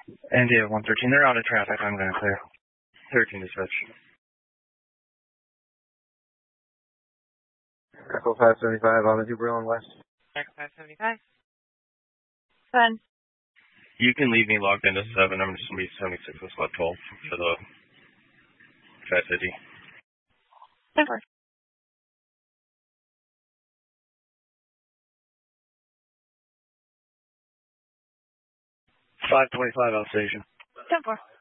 NDA 113, they're out of traffic. I'm going to clear. 13 dispatch. Echo 575 on the Dubrillon West. Echo 575. Fun. You can leave me logged into 7. I'm just going to be 76 with slot 12 for the Fast City. Over. 525 out station. 10-4.